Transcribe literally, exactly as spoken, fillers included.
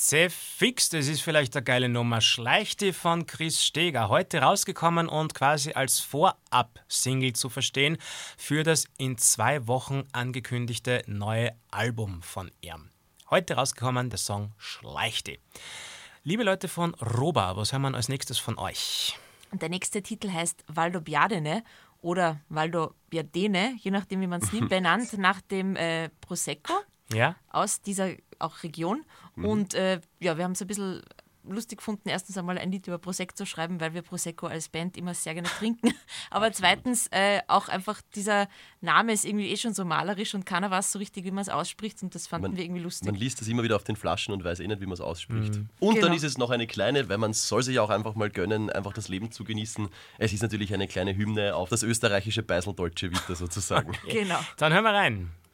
Setze fix, das ist vielleicht eine geile Nummer. Schleichte von Chris Steger. Heute rausgekommen und quasi als Vorab-Single zu verstehen für das in zwei Wochen angekündigte neue Album von ihm. Heute rausgekommen der Song Schleichte. Liebe Leute von Roba, was hören wir als nächstes von euch? Der nächste Titel heißt Valdo Biadene oder Valdo Biadene, je nachdem, wie man es nimmt, benannt nach dem äh, Prosecco Ja? aus dieser auch Region. Mhm. Und äh, ja, wir haben es ein bisschen lustig gefunden, erstens einmal ein Lied über Prosecco zu schreiben, weil wir Prosecco als Band immer sehr gerne trinken. Aber zweitens äh, auch einfach dieser Name ist irgendwie eh schon so malerisch und keiner weiß so richtig, wie man es ausspricht und das fanden man, wir irgendwie lustig. Man liest das immer wieder auf den Flaschen und weiß eh nicht, wie man es ausspricht. Mhm. Und genau. Dann ist es noch eine kleine, weil man soll sich auch einfach mal gönnen, einfach das Leben zu genießen. Es ist natürlich eine kleine Hymne auf das österreichische Beisel Deutsche Vita sozusagen. Genau. Dann hören wir rein.